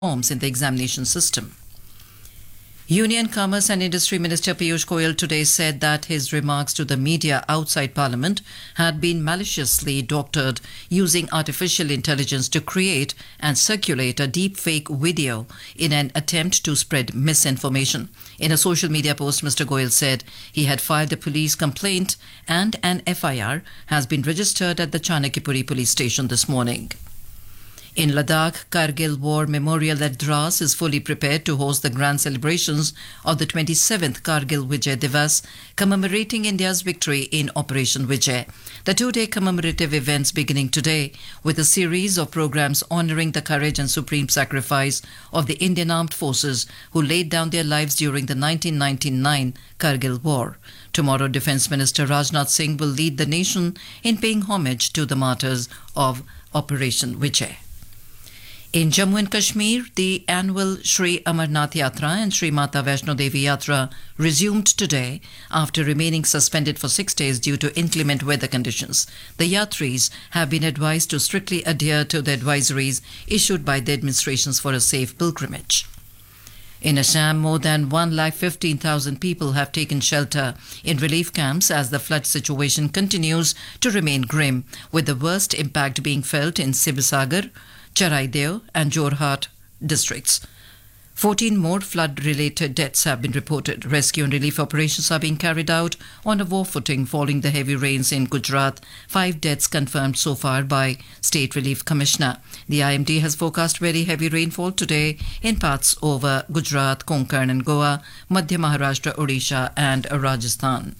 reforms in the examination system. Union Commerce and Industry Minister Piyush Goyal today said that his remarks to the media outside Parliament had been maliciously doctored using artificial intelligence to create and circulate a deep-fake video in an attempt to spread misinformation. In a social media post, Mr. Goyal said he had filed a police complaint and an FIR has been registered at the Chanakyapuri police station this morning. In Ladakh, Kargil War Memorial at Dras is fully prepared to host the grand celebrations of the 27th Kargil Vijay Divas, commemorating India's victory in Operation Vijay. The two-day commemorative events beginning today with a series of programs honouring the courage and supreme sacrifice of the Indian Armed Forces who laid down their lives during the 1999 Kargil War. Tomorrow, Defence Minister Rajnath Singh will lead the nation in paying homage to the martyrs of Operation Vijay. In Jammu and Kashmir, the annual Sri Amarnath Yatra and Sri Mata Vaishno Devi Yatra resumed today after remaining suspended for 6 days due to inclement weather conditions. The Yatris have been advised to strictly adhere to the advisories issued by the administrations for a safe pilgrimage. In Assam, more than 1,15,000 people have taken shelter in relief camps as the flood situation continues to remain grim, with the worst impact being felt in Sibasagar, Charaideo and Jorhat districts. 14 more flood-related deaths have been reported. Rescue and relief operations are being carried out on a war footing following the heavy rains in Gujarat. 5 deaths confirmed so far by State Relief Commissioner. The IMD has forecast very heavy rainfall today in parts over Gujarat, Konkan and Goa, Madhya Maharashtra, Odisha and Rajasthan.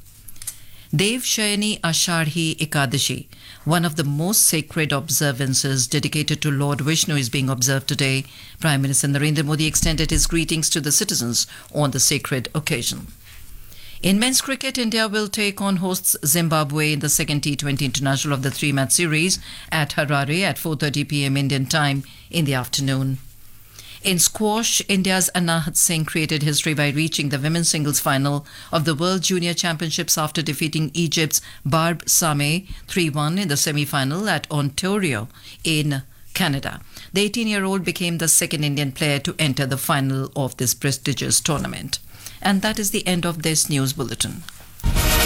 Dev Shayani Ashadhi Ekadashi, one of the most sacred observances dedicated to Lord Vishnu, is being observed today. Prime Minister Narendra Modi extended his greetings to the citizens on the sacred occasion. In men's cricket, India will take on hosts Zimbabwe in the second T20 International of the 3-match series at Harare at 4:30 p.m. Indian time in the afternoon. In squash, India's Anahat Singh created history by reaching the women's singles final of the World Junior Championships after defeating Egypt's Barb Sameh 3-1 in the semi-final at Ontario in Canada. The 18-year-old became the second Indian player to enter the final of this prestigious tournament. And that is the end of this news bulletin.